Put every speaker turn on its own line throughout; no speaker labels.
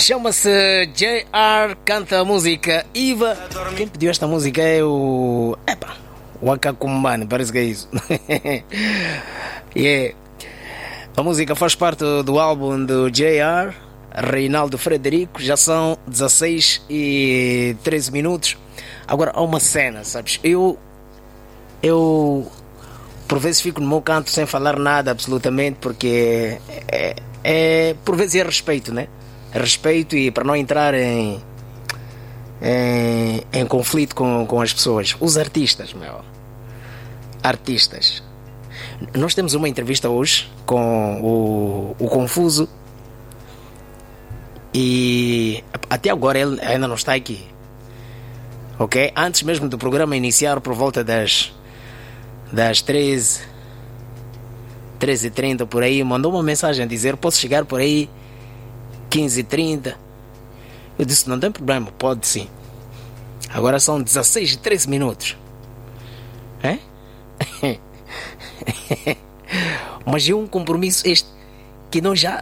Chama-se JR, canta a música Iva. Quem pediu esta música é o... o Akakumani, parece que é isso. Yeah. A música faz parte do álbum do JR, Reinaldo Frederico. Já são 16 e 13 minutos. Agora há uma cena, sabes? Eu por vezes fico no meu canto sem falar nada absolutamente, porque por vezes é respeito, né? É respeito, e para não entrar em conflito com as pessoas. Os artistas, artistas. Nós temos uma entrevista hoje com o Confuso, e até agora ele ainda não está aqui, ok? Antes mesmo do programa iniciar, por volta das 13h30 por aí, mandou uma mensagem a dizer: posso chegar por aí 15h30? Eu disse: não tem problema, pode sim. Agora são 16 e 13 minutos. Mas é um compromisso este que nós já,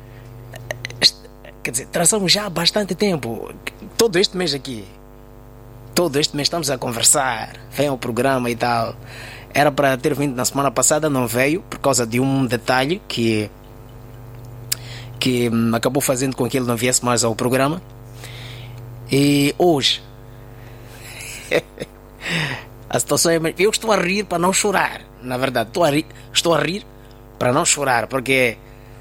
quer dizer, traçamos já há bastante tempo. Todo este mês estamos a conversar, vem ao programa e tal. Era para ter vindo na semana passada, não veio por causa de um detalhe que acabou fazendo com que ele não viesse mais ao programa. E hoje a situação é... Eu estou a rir para não chorar. Na verdade, estou a rir para não chorar, porque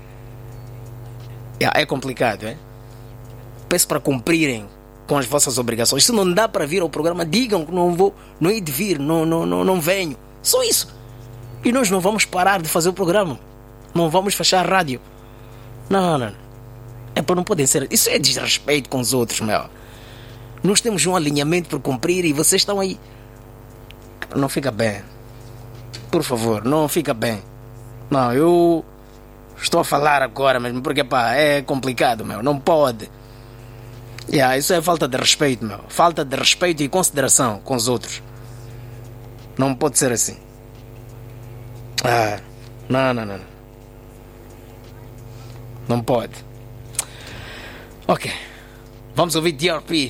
é complicado, é? Peço para cumprirem com as vossas obrigações. Se não dá para vir ao programa, digam que não hei de vir, não venho. Só isso. E nós não vamos parar de fazer o programa. Não vamos fechar a rádio. Não. É para não poder ser. Isso é desrespeito com os outros, Nós temos um alinhamento por cumprir e vocês estão aí. Não fica bem. Por favor, não fica bem. Não, eu estou a falar agora mesmo, porque é complicado, não pode. Isso é falta de respeito, Falta de respeito e consideração com os outros. Não pode ser assim. Não. Não pode. Ok. Vamos ouvir DRP.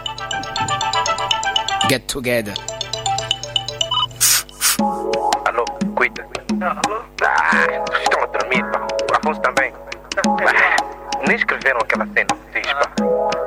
Get Together.
Alô, cuida. Alô? Estão a dormir, pá. O Afonso também. Nem escreveram aquela cena, vocês, pá.